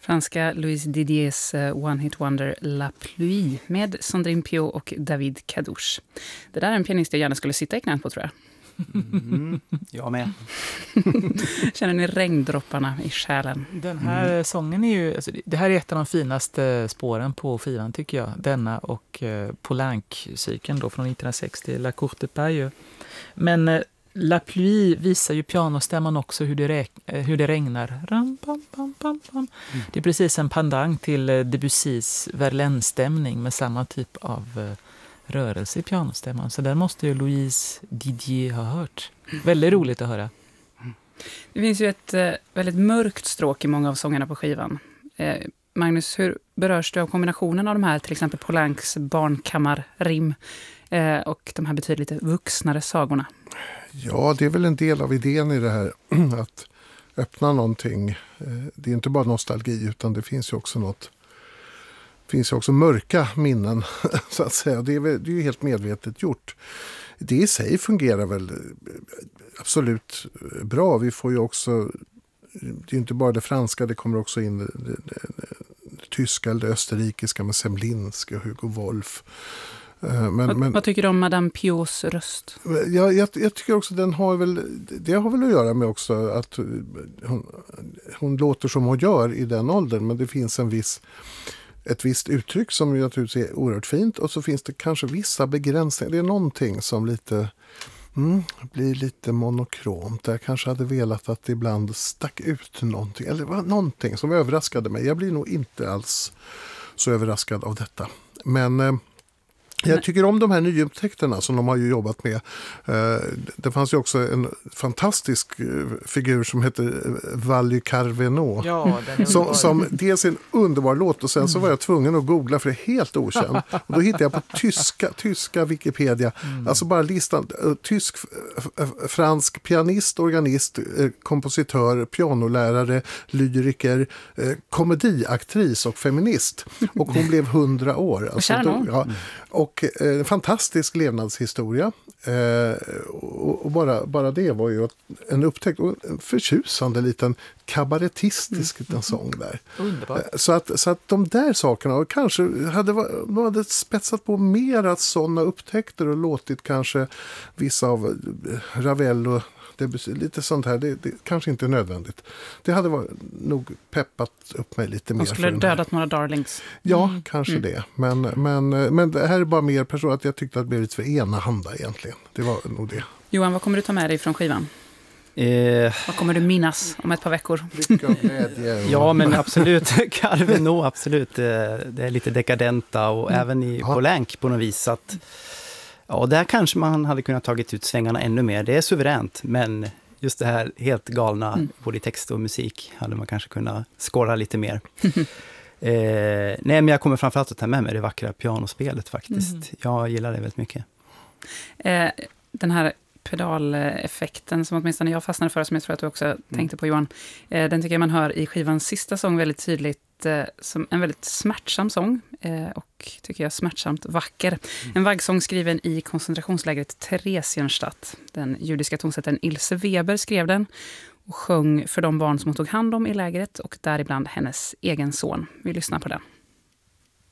Franska Louis Didiers one-hit wonder La Pluie med Sandrine Piau och David Kadouche. Det där är en pianist jag gärna skulle sitta i knät på, tror jag. Jag med. Känner ni regndropparna i själen? Den här sången är ju, alltså, det här är ett av de finaste spåren på skivan tycker jag. Denna och Poulenc-cykeln då från 1960, La Courte Paille. Men La Pluie visar ju pianostämman också hur det regnar. Ram, pam, pam, pam, pam. Det är precis en pendang till Debussys Verlaine-stämning med samma typ av rörelse i pianostämman. Så den måste ju Louise Didier ha hört. Väldigt roligt att höra. Det finns ju ett väldigt mörkt stråk i många av sångerna på skivan. Magnus, hur berörs du av kombinationen av de här, till exempel Poulencs barnkammarrim och de här betydligt vuxnare sagorna? Ja, det är väl en del av idén i det här att öppna någonting. Det är inte bara nostalgi utan det finns ju också något. Det finns ju också mörka minnen så att säga. Det är ju helt medvetet gjort. Det i sig fungerar väl absolut bra. Vi får ju också, det är inte bara det franska, det kommer också in det tyska eller det österrikiska med Semlinski och Hugo Wolf. Vad tycker du om Madame Piaus röst? Jag tycker också det har väl att göra med också att hon låter som hon gör i den åldern, men det finns ett visst uttryck som ju naturligtvis är oerhört fint, och så finns det kanske vissa begränsningar. Det är någonting som blir lite monokromt. Jag kanske hade velat att det ibland stack ut någonting, eller var någonting som överraskade mig. Jag blir nog inte alls så överraskad av detta. Men jag tycker om de här nyupptäckterna som de har ju jobbat med. Det fanns ju också en fantastisk figur som heter Vally Carvenot. Ja, som dels är en underbar låt, och sen så var jag tvungen att googla för det är helt okänd. Och då hittade jag på tyska Wikipedia. Alltså bara listan. Tysk, fransk pianist, organist, kompositör, pianolärare, lyriker, komediaktris och feminist. Och hon blev 100 år. Alltså, och en fantastisk levnadshistoria. Och bara det var ju en upptäckt och en förtjusande liten kabarettistisk sång där. Underbart. Så att de där sakerna, och kanske de hade spetsat på mera sådana upptäckter och låtit kanske vissa av Ravel och lite sånt här, det kanske inte är nödvändigt. Det hade nog peppat upp mig lite mer. De skulle dödat några darlings. Ja, kanske det. Men det här är bara mer personligt att jag tyckte att det blev lite för enahanda egentligen. Det var nog det. Johan, vad kommer du ta med dig från skivan? Vad kommer du minnas om ett par veckor? Lycka och glädje. Ja, men absolut. Carvenot, absolut. Det är lite dekadenta och även i Poulenc på något vis att ja, där kanske man hade kunnat tagit ut svängarna ännu mer. Det är suveränt, men just det här helt galna, både i text och musik, hade man kanske kunnat skåra lite mer. Nej, men jag kommer framförallt att ta med mig det vackra pianospelet faktiskt. Jag gillar det väldigt mycket. Den här pedaleffekten som åtminstone jag fastnade för, som jag tror att du också tänkte på, Johan, den tycker jag man hör i skivans sista sång väldigt tydligt, som en väldigt smärtsam sång och tycker jag smärtsamt vacker. En vaggsång skriven i koncentrationslägret Theresienstadt. Den judiska tonsättaren Ilse Weber skrev den och sjöng för de barn som hon tog hand om i lägret och däribland hennes egen son. Vi lyssnar på den.